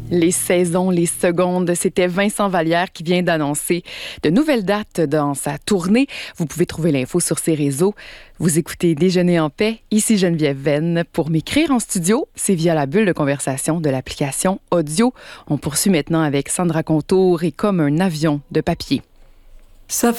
Les saisons, les secondes, c'était Vincent Vallière qui vient d'annoncer de nouvelles dates dans sa tournée. Vous pouvez trouver l'info sur ses réseaux. Vous écoutez Déjeuner en paix. Ici Geneviève Venn. Pour m'écrire en studio, c'est via la bulle de conversation de l'application audio. On poursuit maintenant avec Sandra Contour et Comme un avion de papier. Ça